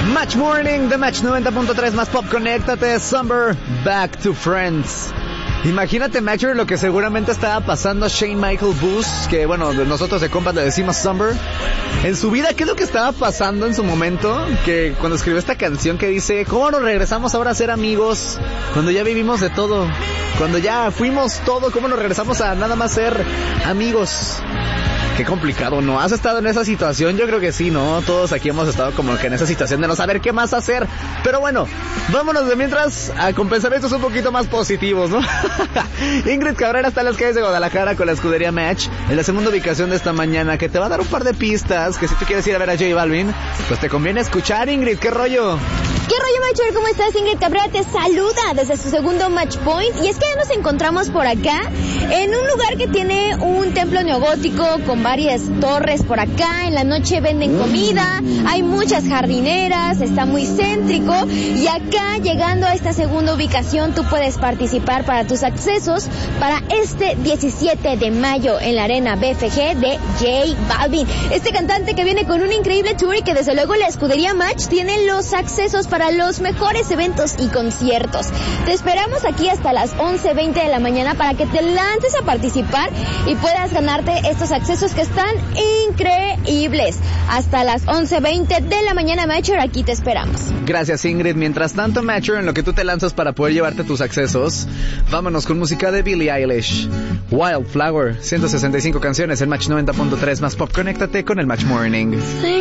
Match Morning de Match 90.3 más Pop. Conéctate, Summer, Back to Friends. Imagínate, Matcher, lo que seguramente estaba pasando a Shane Michael Booth, que bueno, nosotros de compas le decimos Summer. En su vida, ¿qué es lo que estaba pasando en su momento? Que cuando escribió esta canción que dice, ¿cómo nos regresamos ahora a ser amigos? Cuando ya vivimos de todo, cuando ya fuimos todo, ¿cómo nos regresamos a nada más ser amigos? Qué complicado, ¿no? ¿Has estado en esa situación? Yo creo que sí, ¿no? Todos aquí hemos estado como que en esa situación de no saber qué más hacer. Pero bueno, vámonos de mientras a compensar estos un poquito más positivos, ¿no? Ingrid Cabrera está en las calles de Guadalajara con la escudería Match, en la segunda ubicación de esta mañana, que te va a dar un par de pistas, que si tú quieres ir a ver a J Balvin, pues te conviene escuchar, Ingrid. ¿Qué rollo? ¿Qué rollo, Matcher? ¿Cómo estás? Ingrid Cabrera te saluda desde su segundo Match Point. Y es que ya nos encontramos por acá, en un lugar que tiene un templo neogótico con varias torres por acá. En la noche venden comida, hay muchas jardineras, está muy céntrico. Y acá, llegando a esta segunda ubicación, tú puedes participar para tus accesos para este 17 de mayo en la arena BFG de J Balvin. Este cantante que viene con un increíble tour y que desde luego la escudería Match tiene los accesos para los mejores eventos y conciertos. Te esperamos aquí hasta las 11:20 de la mañana para que te lances a participar y puedas ganarte estos accesos que están increíbles. Hasta las 11:20 de la mañana, Matcher, aquí te esperamos. Gracias, Ingrid. Mientras tanto, Matcher, en lo que tú te lanzas para poder llevarte tus accesos, vámonos con música de Billie Eilish. Wildflower, 165 canciones en Match 90.3 más Pop. Conéctate con el Match Morning.